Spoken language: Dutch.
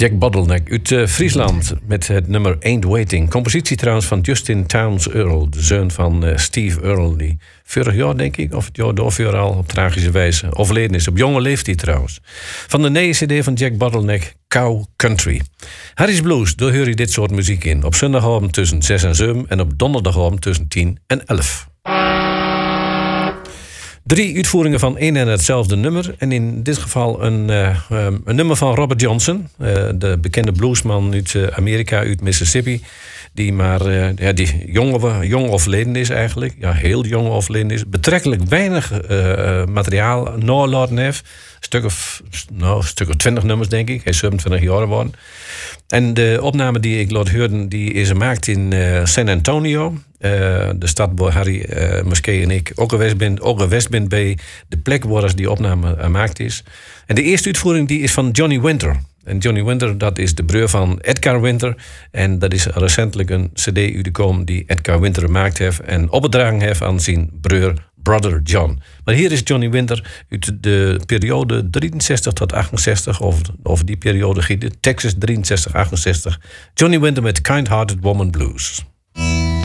Jack Bottleneck uit Friesland met het nummer Ain't Waiting. Compositie trouwens van Justin Townes Earl, de zoon van Steve Earle, die vorig jaar, denk ik, of het jaar daarvoor al op tragische wijze overleden is. Op jonge leeftijd trouwens. Van de nieuwe cd van Jack Bottleneck, Cow Country. Harry's Blues, daar hoor je dit soort muziek in. Op zondagavond tussen 6 en 7 en op donderdagavond tussen 10 en 11. 3 uitvoeringen van één en hetzelfde nummer. En in dit geval een nummer van Robert Johnson. De bekende bluesman uit Amerika, uit Mississippi. Die maar die jong overleden is eigenlijk. Ja, heel jong overleden is. Betrekkelijk weinig materiaal nalaten heeft. Een stuk of 20 nummers, denk ik. Hij is 27 jaar geworden. En de opname die ik laat horen, die is gemaakt in San Antonio. De stad waar Harry Moskee en ik ook geweest ben bij de plek waar die opname gemaakt is. En de eerste uitvoering die is van Johnny Winter. En Johnny Winter, dat is de broer van Edgar Winter. En dat is recentelijk een cd uitgekomen die Edgar Winter gemaakt heeft en opgedragen heeft aan zijn broer Brother John. Maar hier is Johnny Winter uit de periode 63 tot 68. Over die periode giet Texas 63-68. Johnny Winter met Kind Hearted Woman Blues.